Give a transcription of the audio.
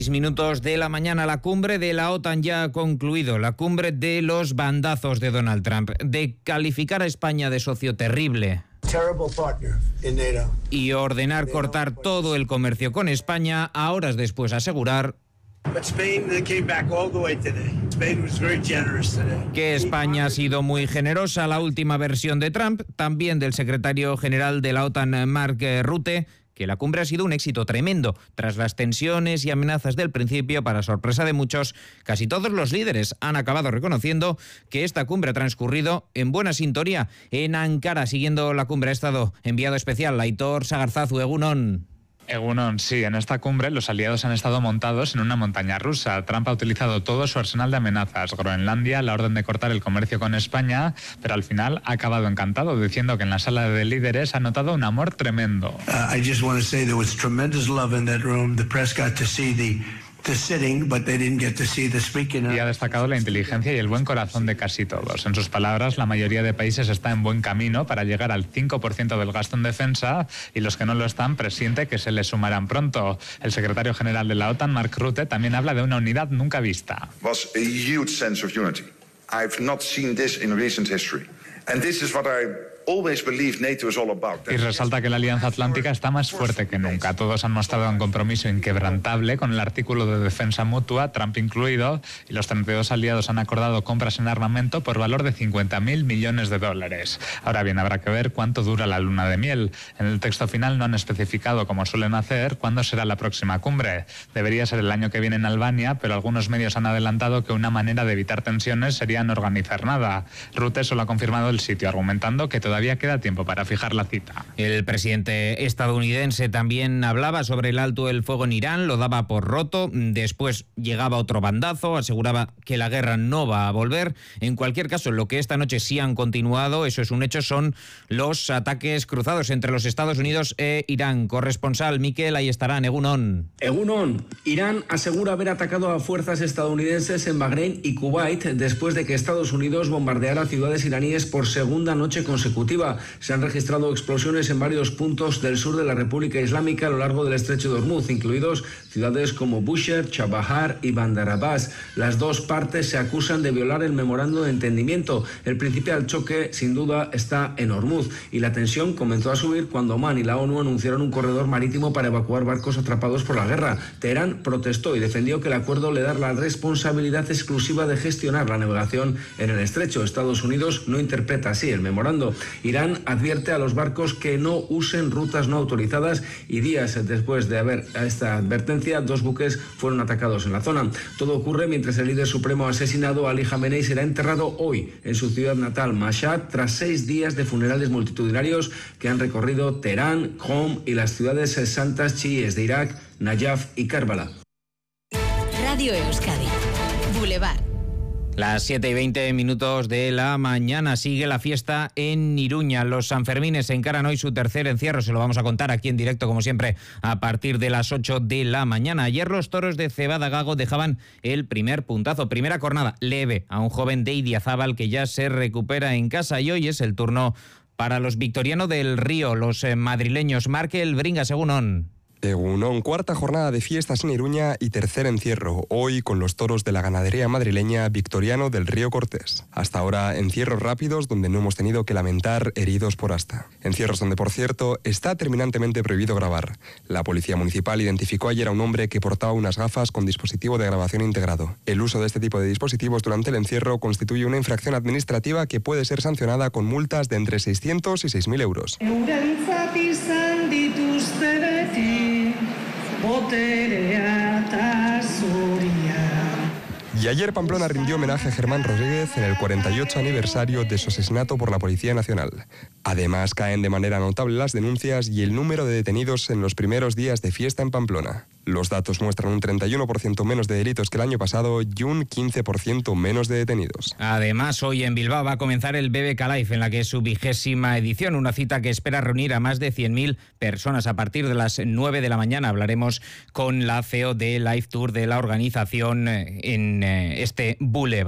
Minutos de la mañana, la cumbre de la OTAN ya ha concluido, la cumbre de los bandazos de Donald Trump, de calificar a España de socio terrible y ordenar cortar todo el comercio con España, a horas después asegurar que España ha sido muy generosa. La última versión de Trump, también del secretario general de la OTAN, Mark Rutte, que la cumbre ha sido un éxito tremendo. Tras las tensiones y amenazas del principio, para sorpresa de muchos, casi todos los líderes han acabado reconociendo que esta cumbre ha transcurrido en buena sintonía. En Ankara, siguiendo la cumbre, ha estado enviado especial Aitor Sagarzazu. Egunon. Egunon, sí, en esta cumbre los aliados han estado montados en una montaña rusa. Trump ha utilizado todo su arsenal de amenazas. Groenlandia, la orden de cortar el comercio con España, pero al final ha acabado encantado, diciendo que en la sala de líderes ha notado un amor tremendo. I just want to say there was tremendous love in that room. The press got to see the sitting, but they didn't get to see the speaking. Y ha destacado la inteligencia y el buen corazón de casi todos. En sus palabras, la mayoría de países está en buen camino para llegar al 5% del gasto en defensa, y los que no lo están presiente que se les sumarán pronto. El secretario general de la OTAN, Mark Rutte, también habla de una unidad nunca vista. Was a huge sense of unity. I've not seen this in recent history. And this is what I always believed NATO is all about. Y resalta que la Alianza Atlántica está más fuerte que nunca. Todos han mostrado un compromiso inquebrantable con el artículo de defensa mutua, Trump incluido, y los 32 aliados han acordado compras en armamento por valor de 50.000 millones de dólares. Ahora bien, habrá que ver cuánto dura la luna de miel. En el texto final no han especificado, como suelen hacer, cuándo será la próxima cumbre. Debería ser el año que viene en Albania, pero algunos medios han adelantado que una manera de evitar tensiones sería no organizar nada. Rutte solo ha confirmado el sitio, argumentando que todavía queda tiempo para fijar la cita. El presidente estadounidense también hablaba sobre el alto el fuego en Irán, lo daba por roto, después llegaba otro bandazo, aseguraba que la guerra no va a volver. En cualquier caso, lo que esta noche sí han continuado, eso es un hecho, son los ataques cruzados entre los Estados Unidos e Irán. Corresponsal Miquel, ahí estarán. Egunon. Egunon. Irán asegura haber atacado a fuerzas estadounidenses en Bahrein y Kuwait después de que Estados Unidos bombardeara ciudades iraníes por segunda noche consecutiva. Se han registrado explosiones en varios puntos del sur de la República Islámica a lo largo del estrecho de Hormuz, incluidos ciudades como Bushehr, Chabahar y Bandar Abbas. Las dos partes se acusan de violar el memorando de entendimiento. El principal choque, sin duda, está en Hormuz, y la tensión comenzó a subir cuando Omán y la ONU anunciaron un corredor marítimo para evacuar barcos atrapados por la guerra. Teherán protestó y defendió que el acuerdo le da la responsabilidad exclusiva de gestionar la navegación en el estrecho. Estados Unidos no interpreta así el memorando. Irán advierte a los barcos que no usen rutas no autorizadas, y días después de haber esta advertencia, 2 buques fueron atacados en la zona. Todo ocurre mientras el líder supremo asesinado, Ali Jamenei, será enterrado hoy en su ciudad natal, Mashhad, tras 6 días de funerales multitudinarios que han recorrido Teherán, Qom y las ciudades santas chiíes de Irak, Nayaf y Karbala. Radio Euskadi, Boulevard. Las 7:20 de la mañana, sigue la fiesta en Iruña. Los Sanfermines encaran hoy su tercer encierro. Se lo vamos a contar aquí en directo, como siempre, a partir de las 8 de la mañana. Ayer los toros de Cebada Gago dejaban el primer puntazo. Primera cornada leve a un joven de Idiazábal que ya se recupera en casa, y hoy es el turno para los Victoriano del Río, los madrileños. Markel Bringas, egunon. Egunon, cuarta jornada de fiestas en Iruña y tercer encierro, hoy con los toros de la ganadería madrileña Victoriano del Río Cortés. Hasta ahora encierros rápidos donde no hemos tenido que lamentar heridos por asta. Encierros donde, por cierto, está terminantemente prohibido grabar. La policía municipal identificó ayer a un hombre que portaba unas gafas con dispositivo de grabación integrado. El uso de este tipo de dispositivos durante el encierro constituye una infracción administrativa que puede ser sancionada con multas de entre 600 y 6.000 euros. Y ayer Pamplona rindió homenaje a Germán Rodríguez en el 48 aniversario de su asesinato por la Policía Nacional. Además, caen de manera notable las denuncias y el número de detenidos en los primeros días de fiesta en Pamplona. Los datos muestran un 31% menos de delitos que el año pasado y un 15% menos de detenidos. Además, hoy en Bilbao va a comenzar el BBK Live, en la que es su 20ª edición, una cita que espera reunir a más de 100.000 personas. A partir de las 9 de la mañana hablaremos con la CEO de Live Tour de la organización en este Boulevard.